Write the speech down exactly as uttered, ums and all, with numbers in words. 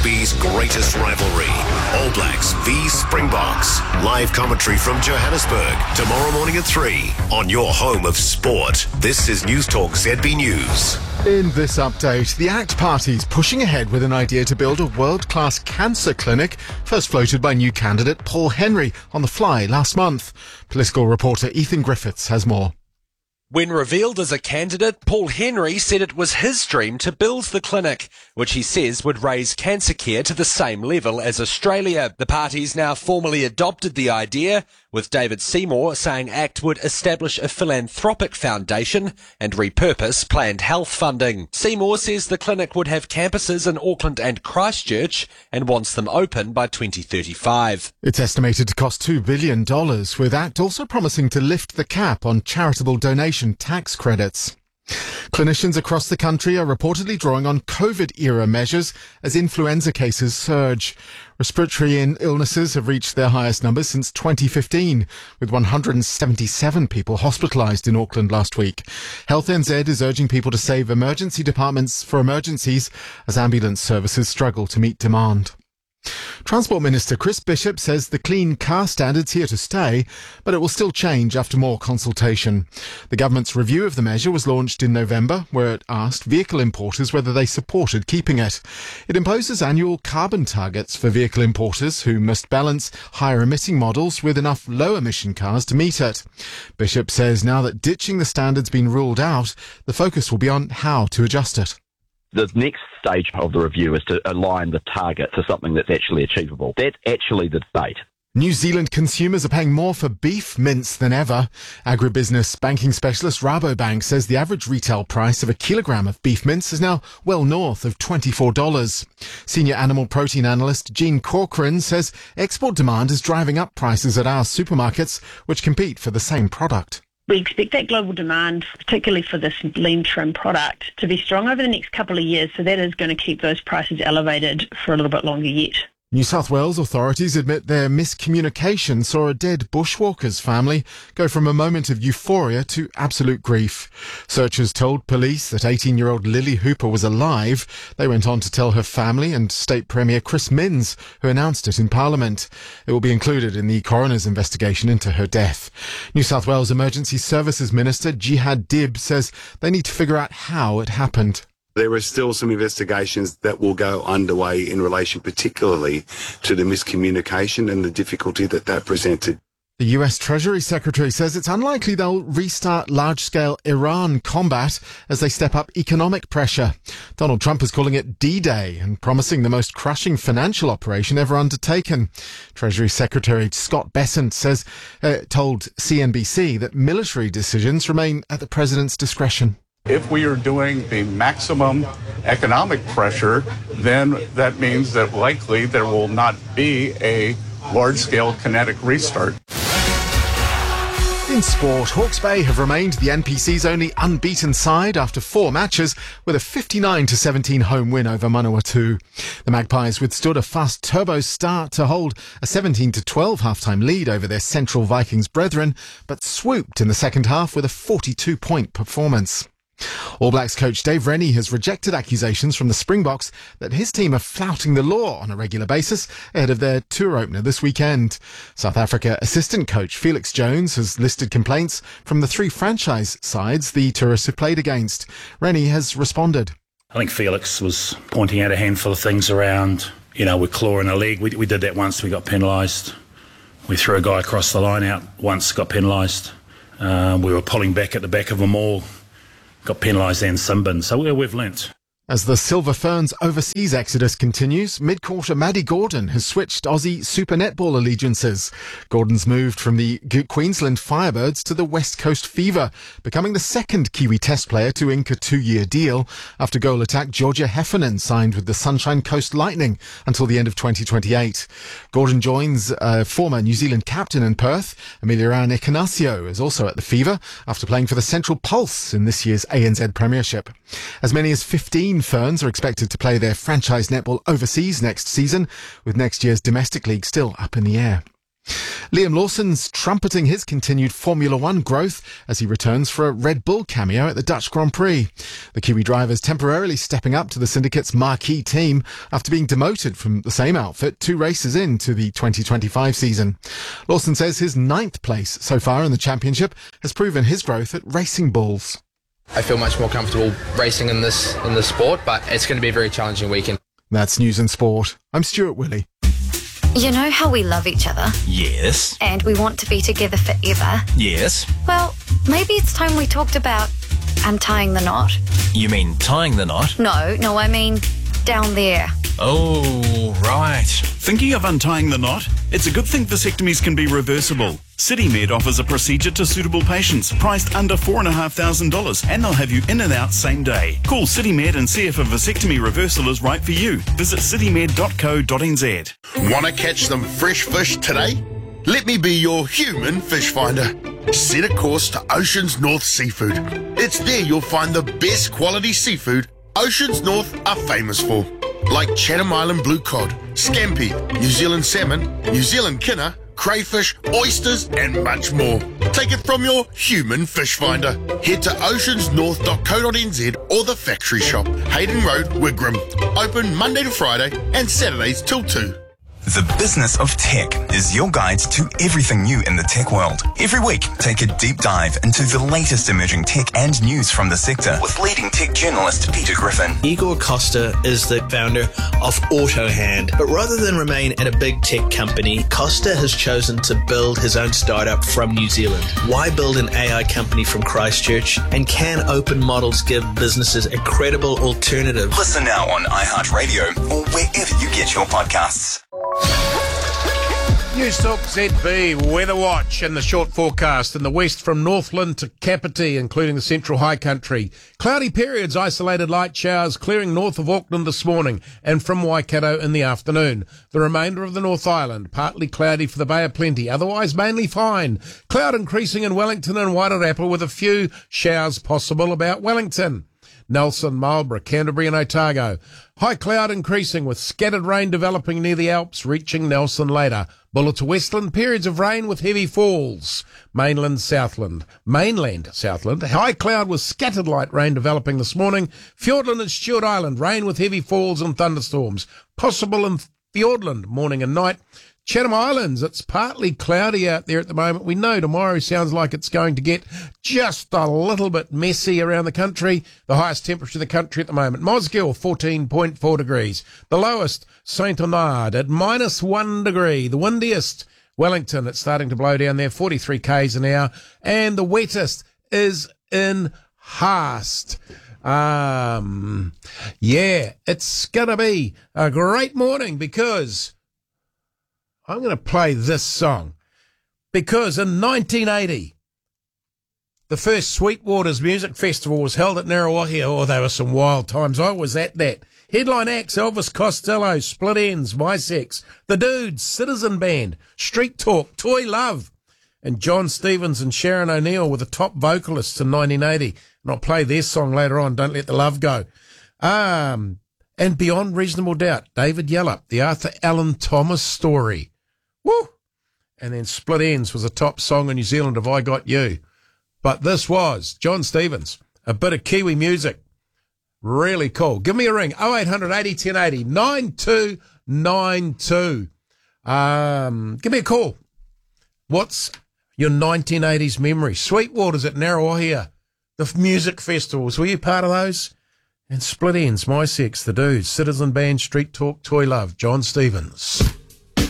Rugby's greatest rivalry. All Blacks v Springboks. Live commentary from Johannesburg. Tomorrow morning at three on your home of sport. This is News Talk Z B News. In this update, the ACT Party's pushing ahead with an idea to build a world-class cancer clinic, first floated by new candidate Paul Henry on The Fly last month. Political reporter Ethan Griffiths has more. When revealed as a candidate, Paul Henry said it was his dream to build the clinic, which he says would raise cancer care to the same level as Australia. The party's now formally adopted the idea, with David Seymour saying ACT would establish a philanthropic foundation and repurpose planned health funding. Seymour says the clinic would have campuses in Auckland and Christchurch and wants them open by twenty thirty-five. It's estimated to cost two billion dollars, with ACT also promising to lift the cap on charitable donation tax credits. Clinicians across the country are reportedly drawing on COVID-era measures as influenza cases surge. Respiratory illnesses have reached their highest numbers since twenty fifteen, with one hundred seventy-seven people hospitalised in Auckland last week. Health N Z is urging people to save emergency departments for emergencies as ambulance services struggle to meet demand. Transport Minister Chris Bishop says the clean car standard's here to stay, but it will still change after more consultation. The government's review of the measure was launched in November, where it asked vehicle importers whether they supported keeping it. It imposes annual carbon targets for vehicle importers who must balance higher emitting models with enough low emission cars to meet it. Bishop says now that ditching the standard's been ruled out, the focus will be on how to adjust it. The next stage of the review is to align the target to something that's actually achievable. That's actually the debate. New Zealand consumers are paying more for beef mince than ever. Agribusiness banking specialist Rabobank says the average retail price of a kilogram of beef mince is now well north of twenty-four dollars. Senior animal protein analyst Jean Corcoran says export demand is driving up prices at our supermarkets, which compete for the same product. We expect that global demand, particularly for this lean trim product, to be strong over the next couple of years, so that is going to keep those prices elevated for a little bit longer yet. New South Wales authorities admit their miscommunication saw a dead bushwalker's family go from a moment of euphoria to absolute grief. Searchers told police that eighteen-year-old Lily Hooper was alive. They went on to tell her family and State Premier Chris Minns, who announced it in Parliament. It will be included in the coroner's investigation into her death. New South Wales Emergency Services Minister Jihad Dib says they need to figure out how it happened. There are still some investigations that will go underway in relation particularly to the miscommunication and the difficulty that that presented. The U S Treasury Secretary says it's unlikely they'll restart large-scale Iran combat as they step up economic pressure. Donald Trump is calling it D-Day and promising the most crushing financial operation ever undertaken. Treasury Secretary Scott Bessent says, uh, told C N B C that military decisions remain at the president's discretion. If we are doing the maximum economic pressure, then that means that likely there will not be a large-scale kinetic restart. In sport, Hawke's Bay have remained the N P C's only unbeaten side after four matches with a fifty-nine to seventeen home win over Manawatu. The Magpies withstood a fast turbo start to hold a seventeen to twelve halftime lead over their Central Vikings brethren, but swooped in the second half with a forty-two point performance. All Blacks coach Dave Rennie has rejected accusations from the Springboks that his team are flouting the law on a regular basis ahead of their tour opener this weekend. South Africa assistant coach Felix Jones has listed complaints from the three franchise sides the tourists have played against. Rennie has responded. I think Felix was pointing out a handful of things around, you know, with claw in a leg. We, we did that once, we got penalised. We threw a guy across the line out once, got penalised. Um, we were pulling back at the back of them all. Got penalised and Simbin, so we've learnt. As the Silver Ferns overseas exodus continues, mid-quarter Maddie Gordon has switched Aussie Super Netball allegiances. Gordon's moved from the Queensland Firebirds to the West Coast Fever, becoming the second Kiwi Test player to ink a two-year deal after goal attack Georgia Heffernan signed with the Sunshine Coast Lightning until the end of twenty twenty-eight. Gordon joins uh, former New Zealand captain in Perth, Emiliano Ignacio, is also at the Fever after playing for the Central Pulse in this year's A N Z Premiership. As many as fifteen Ferns are expected to play their franchise netball overseas next season, with next year's domestic league still up in the air. Liam Lawson's trumpeting his continued Formula One growth as he returns for a Red Bull cameo at the Dutch Grand Prix. The Kiwi driver's temporarily stepping up to the syndicate's marquee team after being demoted from the same outfit two races into the twenty twenty-five season. Lawson says his ninth place so far in the championship has proven his growth at Racing Bulls. I feel much more comfortable racing in this in this sport, but it's going to be a very challenging weekend. That's News and Sport. I'm Stuart Willey. You know how we love each other? Yes. And we want to be together forever? Yes. Well, maybe it's time we talked about untying the knot. You mean tying the knot? No, no, I mean down there. Oh, right. Thinking of untying the knot? It's a good thing vasectomies can be reversible. CityMed offers a procedure to suitable patients, priced under four thousand five hundred dollars, and they'll have you in and out same day. Call CityMed and see if a vasectomy reversal is right for you. Visit citymed dot co dot n z. Want to catch some fresh fish today? Let me be your human fish finder. Set a course to Oceans North Seafood. It's there you'll find the best quality seafood Oceans North are famous for, like Chatham Island blue cod, scampi, New Zealand salmon, New Zealand kinner, crayfish, oysters, and much more. Take it from your human fish finder. Head to oceans north dot co dot n z or the factory shop, Hayden Road, Wigram. Open Monday to Friday and Saturdays till two. The Business of Tech is your guide to everything new in the tech world. Every week, take a deep dive into the latest emerging tech and news from the sector with leading tech journalist Peter Griffin. Igor Costa is the founder of AutoHand, but rather than remain at a big tech company, Costa has chosen to build his own startup from New Zealand. Why build an A I company from Christchurch? And can open models give businesses a credible alternative? Listen now on iHeartRadio or wherever you get your podcasts. News Talk Z B, Weather Watch and the short forecast in the west from Northland to Kapiti, including the central high country. Cloudy periods, isolated light showers clearing north of Auckland this morning and from Waikato in the afternoon. The remainder of the North Island, partly cloudy for the Bay of Plenty, otherwise mainly fine. Cloud increasing in Wellington and Wairarapa with a few showers possible about Wellington. Nelson, Marlborough, Canterbury and Otago. High cloud increasing with scattered rain developing near the Alps, reaching Nelson later. Buller to Westland, periods of rain with heavy falls. Mainland, Southland. Mainland, Southland. High cloud with scattered light rain developing this morning. Fiordland and Stewart Island, rain with heavy falls and thunderstorms. Possible in Fiordland, morning and night. Chatham Islands, it's partly cloudy out there at the moment. We know tomorrow sounds like it's going to get just a little bit messy around the country. The highest temperature in the country at the moment, Mosgiel, fourteen point four degrees. The lowest, Saint Honard at minus one degree. The windiest, Wellington, it's starting to blow down there, forty-three k's an hour. And the wettest is in Haast. Um, yeah, it's going to be a great morning because I'm going to play this song because in nineteen eighty, the first Sweetwaters Music Festival was held at Ngaruawahia. Oh, there were some wild times. I was at that. Headline acts, Elvis Costello, Split Ends, My Sex, The Dudes, Citizen Band, Street Talk, Toy Love, and John Stevens and Sharon O'Neill were the top vocalists in nineteen eighty. And I'll play their song later on, Don't Let the Love Go. Um, and Beyond Reasonable Doubt, David Yallop, the Arthur Allen Thomas story. Woo! And then Split Ends was a top song in New Zealand, Have I Got You. But this was John Stevens, a bit of Kiwi music. Really cool. Give me a ring, oh eight hundred eighty ten eighty, nine two nine two. Um, give me a call. What's your nineteen eighties memory? Sweetwaters at Ngaruawahia, the music festivals, were you part of those? And Split Ends, My Sex, The Dudes, Citizen Band, Street Talk, Toy Love, John Stevens.